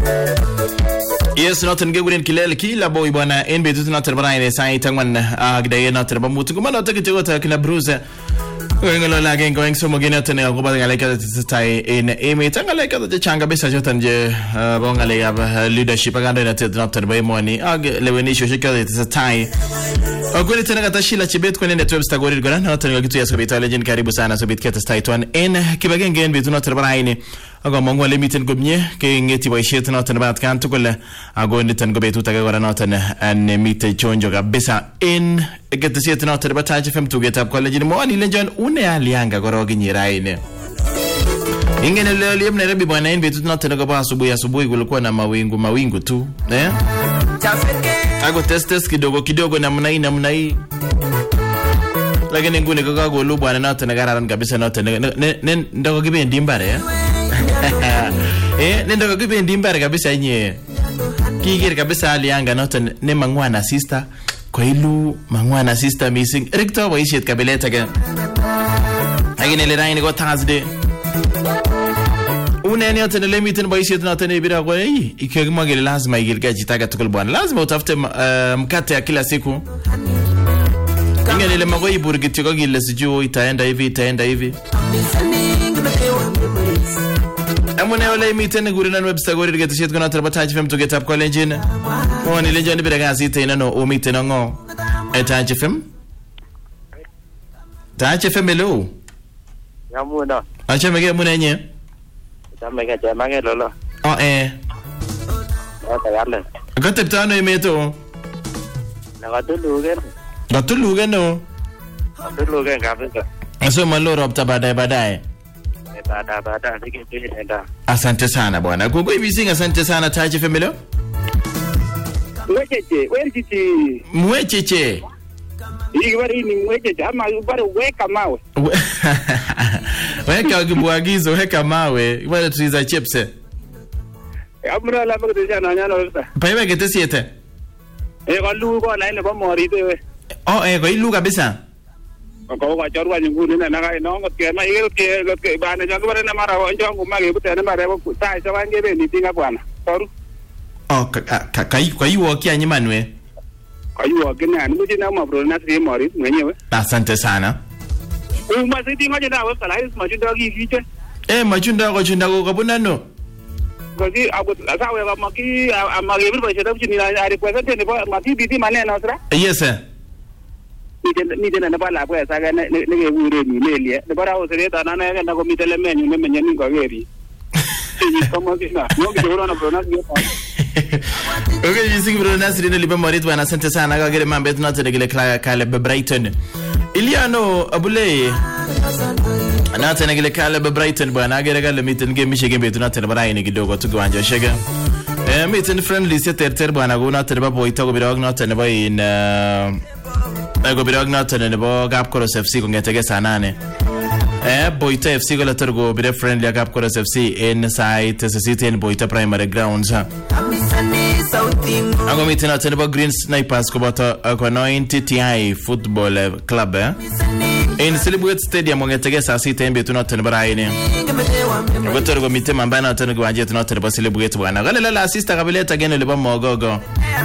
Yes, noton geguren kilele kila boy bwana en betut noton baraine sai tangwan agdaye noton bamutu kuma noton kitogota kina Bruce ngalo la gen going so mogena tane agoba ngaleka tai en eme tangaleka de changa besa jotan je bongale ya leadership aganda na noton bay money ag lewenisho shikade tai ogole tena katashila chibet kwenye netweb stagori gora noton ngakitu ya sobita legend karibu sana sobit keta staitwan en kibagenge en betut noton baraine ago mongwa limiten gomye ke ngeti boishet noton bat kan tukul ago nitan go betut aga gora noton an mite chonjo kabisa en getesiet noton ba Taach FM tugetab college mo ani lenjon une alianga goro ginyiraine ingene leo liam Nairobi bwana en betut noton go ba asubuhi kulikuwa na mawingu tu ago test kidogo namna hii lakini ngune go lu bwana noton gararan kabisa noton ndoko kibendi mbare nendo kibendi mbare kabisa nye kigir kabisa alianga noton ne mangwana sister koilu mangwana sister missing rekto boishet kabeleta ga agine le raini go Thursday uneni yote le meeting boishet noton ibira go ikegmagele lazima igirga jitaga tukul bwana lazima utafute mkate ya kila siku ingene le magoi burgiti go gile siju itaenda hivi amune ole meeting gurina website gore geteshet gona tarba Taach FM tugetab college ne woni le joni biraga site nano o meeting ngo Taach FM hello Yamuna. Acha mege munenye. Tamega jamage lolo. Ota yalle. Gateptano emeto. Nagatulugen. Gatulugen no. Gatulugen kabisa. Aso maloro opta baadaye. Baada nikipenda. Asante sana bwana. Kugo ibisinga asante sana Taach FM hello. Mwecheche. Igwari ni mwecheche ama ubare weka mawe. Weka gibwagizo weka mawe. Ibare tuiza chipse. Amra la bagde jana nyana wesa. Paiwe getesiete. Galu ko na ine ko morite we. Ko ilu kabisa. Ko wa chorwa nyunguni na naga no ngotke ma igero ke bana jangu bare na mara wa njangu mage butene mara ko sai sa wange be ni tinga bwana. Toru. Kai wokia nyimanwe. Ayuwa gina ni muje na mabro na sire mori mwenyewe. Asante sana. Umazidi ngaje na wasa lai majunda gi fiche. Majunda go chunda go kabunano. Gozi abu asawe ga maki amage bi ba sheda chini na request ne ba maki biti mane na sra. Yes sir. Ni de na ba la ba sa ga ne ge wure ni melie. Ne bara o sire ta na na ga ko mitele menyu ne menye ni go geri. Como que no que yo no pronas yo. Okay, you see bro Nasri ne libe morit bana asante sana ga gere mambe tuna tede gele Caleb Brighton. Iliano abule ana tene gele Caleb Brighton bana gere gale miten game mishe game tuna tede bara ini kidogo tugwanja shega. Miten friendly se terter bana go na tede ba boy to go birog na tene ba in go birog na tene bo gap Koros FC ko ngetege sanane. Boita FC gola tergo bire friendly agap Koros FC inside City and Boita Primary Grounds. Ago mitina teneba Green Snipers ko bata ko 90 TI Football Club in Celebrate Stadium ngetege sa City and Betuna teneba ine. Ago tergo mitema mbana tengo anje tuna teneba Celebrate bwana. Gale la assist kabeleta gene le ba mogogo.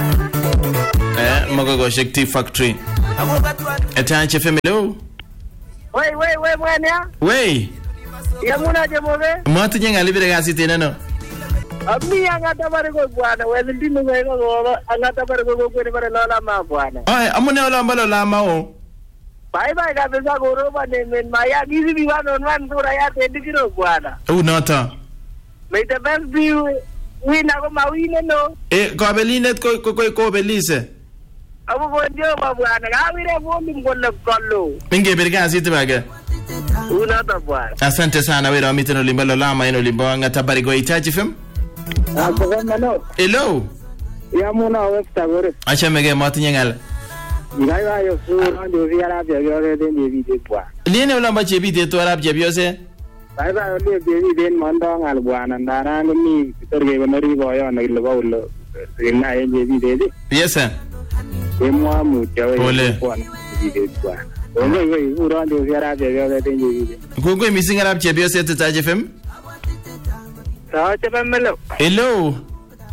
Mogogo Shakti Factory. Taach FM hello. Wey bwana. Wey. Yamuna jemobe. Mwatu nyenga libere gasi tena no. Ami angata bare go bwana, wewe ndinu go angata bare go kwene bare lola ma bwana. Amune ola mbalo la mao. Bye kabisa goro bane men maya gizi biwano nwan tura ya tendikiro bwana. Nota. May the best be win ako mawine no. Ko abelinet ko belise. Abu bonjo bwana, gawire bombi ngolle kollo. Inge berga siti baga. Unata bwana. Asante sana wewe miteno limbalo lama ino limbo ngata bari go Taach FM. Hello. Yamuna westa gore. Acha mege matinya ngala. Ngaiwa yo sura ndio viara bya gore de video bwa. Lene ulamba chebi de to arab jebyo se. Bye le bebi den mando ngal bwana ndara ni torge gonori boyo na ilba ullo. Ina yebi de. Yes sir. Emwa mutawe bwana. Video bwa. Wewe ura ndio viara bya gore de video. Gogo misinga arab jebyo se Taach FM. Taach FM hello. Hello.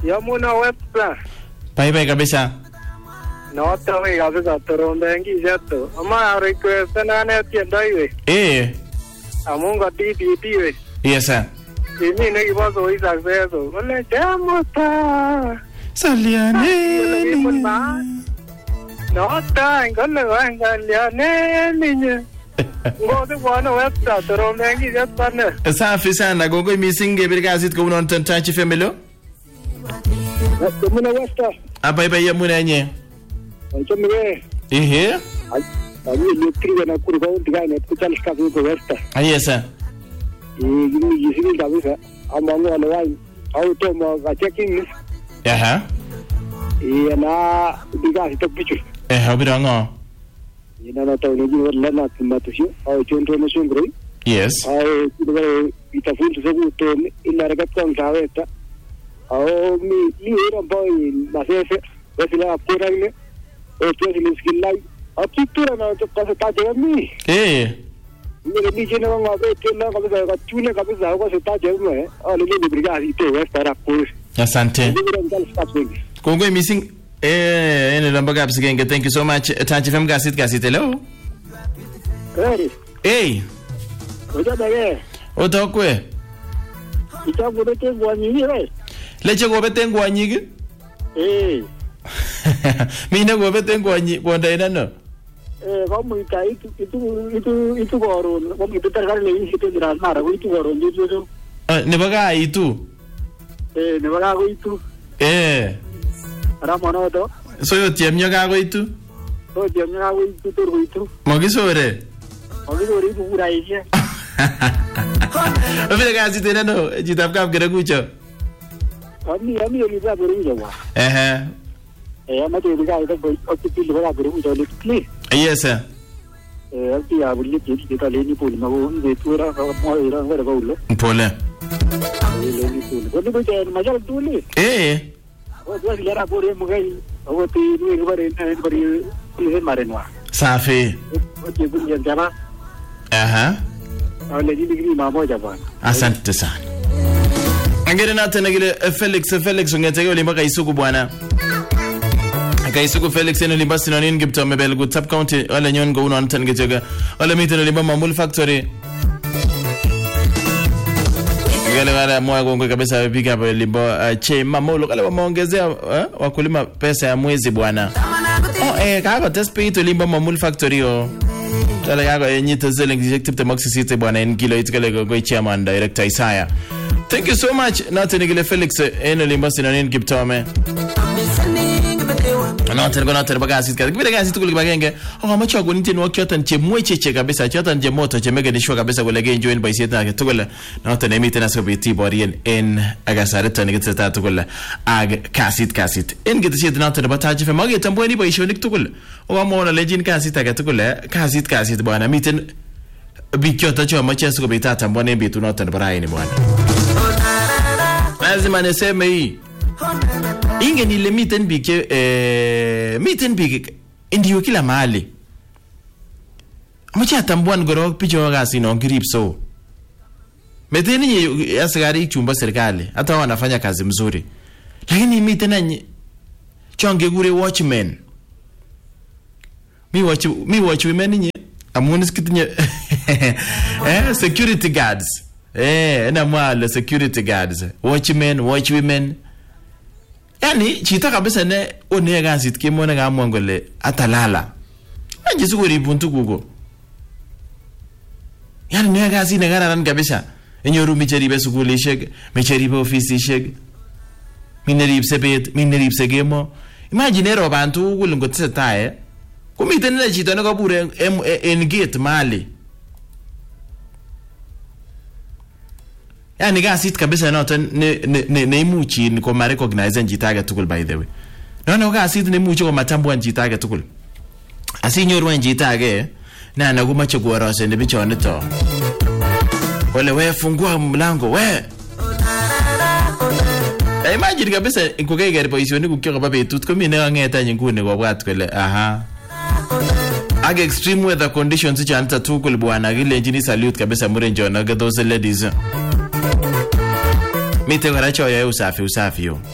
Yamuna Webster. Bye kabisa. Noto we kabisa torombengi jeto. Ama request na ne tienda iwe. Amunga DDD we. Yes sir. Mimi ne kibazo isaseso. Ole jamota. Saliane. Nota ngale wangaliane ninye. Ngozi bwana Webster torombengi jeto ne. Safi sana gogo misinge birgazit ko non tantachi femelo. Muna Webster. Bye yamuna nye. Chomwe. Ehe. Ani electric na kurga undigane kuchal kazi ko Webster. Yes sir. Gini yisini kabisa amangu alawai auto mo checking. Aha. Na digasi to pichu. Birango. Ina na tawo ni wala na tumatushu au chonto na shungri. Yes. Au kidwa itafunza sabu to ina ragat kon kaweta. Au mi era boy na sefe vesila puraile. O chesili skillai. Akitura na to pasa ta jemi. Mire nije na ngabe tena kabisa ka tune kabisa kwa sita jemi. Ale ni brigadi to Webster por. Asante. Kongo missing ene lamba gaps genge. Thank you so much. Tanchi fem gasit hello. Hey. Oja dage. Otokwe. Itabu de ngwanyigi we. Leche go bete ngwanyigi? Mina go bete ngwanyi kwanda ina no. Kamu itai itu goron. Kamu itu terkali ini itu jelas marah. Itu goron itu. Ne baga itu. Ne baga itu. Ramano to. So yo tiemnya ga itu. So tiemnya ga itu tur itu. Mogisore. Mogisore itu pura isi. Vile gazi tena no, jitapka mkere kucho. Ami oliza beruja wa. Ama to liga ida boy okiti liga beruja litli. Yes sir. Alti abuli jiti ka leni poli mago nge tura ka mo ira ngara baulo. Pole. Leni poli. Bodu ko je majal tuli. O do ligara bore mugai. O ti ni bare na bare ni marenwa. Safi. O je bunja jama. Ale digri mamo jaba. Asante sana. Angere na tena gile Felix ungetege ulimba kaisuku bwana. Kaisuku Felix eno limba sinonin gipto mebel good tap county wala nyon go uno antan gejega wala mito limba mamul factory. Gale wala moyo gongo kabisa big up limba che mamolo kale wameongezea wakulima pesa ya mwezi bwana. Kaga tespito limba mamul factory o. Kala yago enyita zele executive te maxi site bwana en kilo itkale go chairman director Isaiah. Thank you so much. Natenigile Felix eno limba sinonin giptome. Natengo bagasi kazi. Kibile gazi tukuli bagenge. Amacho agonite no kyotan che mwecheche kabisa. Kyotan je moto che mega nishwa kabisa kule genjo en baiseta tukule. Natenemite na sobiti borien en agasare tanigite ta tukule. Ag kasit. En gitisi naten bataji fe magi tambweni baishonik tukule. Mona legend kasit tukule. Kasit bwana miten bikyota cho machesu kubita tambweni bitu naten baraini bwana. Lazima niseme hii. Inge ni miten bike indiyo kila mahali. Amacha tambuan goro picho gasi no gripso. Meteni askari chumba serikali hata wanafanya kazi mzuri. Lakini miten chonge gure watchman. Mi watch women ni amunis kitinye security guards. Na mwale security guards. Watchmen, watchwomen. Yani chita kabisa ne one gazit kimona ga mwangole atalala. Anje suguri buntu gugo. Yani ne gazi ne gararan kabisa. Enyoru micheribe suguli shek, micheribe ofisi shek. Minerib sebet, minerib segemo. Imagine ro bantu gulungo tsetae. Kumiten na chita ne kabure en gate mali. Yani gasit kabisa noto ne imuchi ni ko recognize njitaga tukul by the way. No gasit ne imuchi ko matambu njitaga tukul. Asinyoru njitaga na nagumache kuorose ne bichone to. Wale we fungua mlango we. Imagine kabisa ikoke gari position ku kyo babe tut ko mine ngeta nyingune ko bwat kole Ag extreme weather conditions chanta tukul bwana gile njini salute kabisa murenjo na those ladies. Mite kora choyo usafi yo.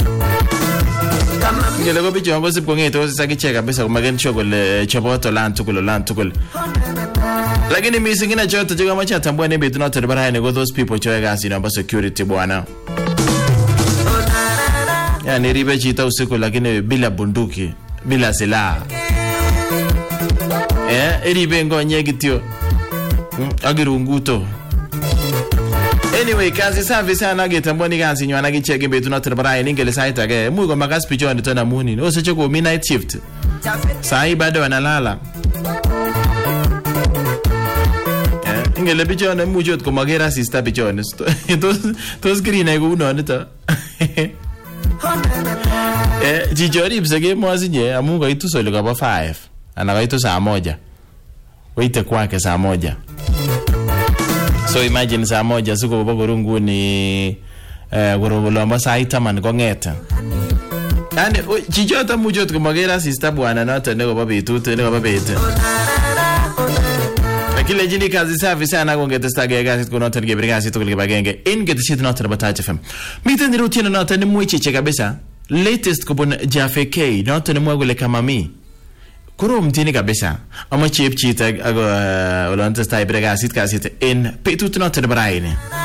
Ngele ko bicho ngo sip ko ngeto sakiche kabisa kumaken sure kole choboto lan tukul. Lakini mimi singine chote joka macha tambua ne betu not bara ne go those people choyo kasi na security bwana. Yani ribe chita usiku lakini bila bunduki, bila silaha. Ribe ngonye gitio. Agirunguto. Anyway, kazi safi sana getambua ni kazi nywana gicheke betu not bara ngele saita ge. Mu go magas picho ni tona muni. Ose choko midnight shift. Sai bado wanalala. Ngele picho na mujot ko magera sister picho ni. To screen ai go no nito. Jijori msege mwazinye amunga itu solo kaba 5. Anakaito saa 1. Waite kwake saa 1. So imagine saa 1 siko bagorungu ni gorobolo saa 8 ko ngeta. Yani jijota mujot ko magera sister bwana nata nego babetut nego babete. Kile jini kazi safi sana ngongete stage kazi kuna nota ngebiri kazi tukule bagenge ingete shit nota Batacha FM. Miten routine nota ni mwichiche kabisa. Latest kubon Jaffe K nota ni mwagule kama mi. Kuro mtini kabisa. Ama chip chita olonte stai brega sit kazi in petut nota baraine.